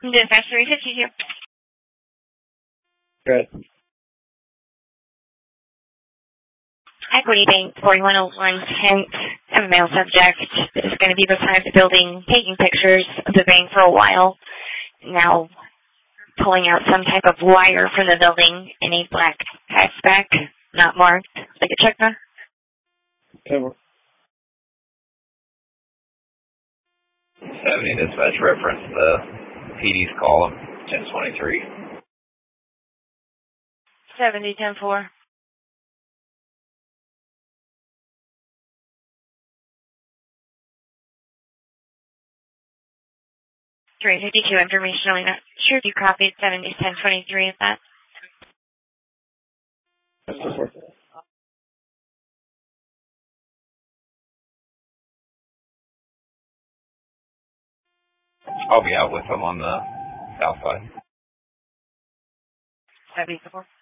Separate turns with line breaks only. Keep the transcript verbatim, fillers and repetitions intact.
Dispatch three fifty-two.
Good.
Equity Bank, forty-one oh one tenth, a male subject is going to be beside the building taking pictures of the bank for a while. Now pulling out some type of wire from the building in a black hatchback, not marked, like a check car.
Cover.
seventy dispatch reference the P D's call of ten twenty-three.
seventy ten four. three fifty-two information only not sure if you copied seventy ten twenty-three of that.
That's the fourth.
I'll be out with them on the south side.
seventy four.